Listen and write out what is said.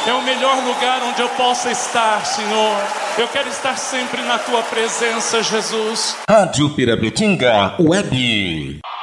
É o melhor lugar onde eu possa estar, Senhor. Eu quero estar sempre na tua presença, Jesus. Rádio Pirapetinga Web.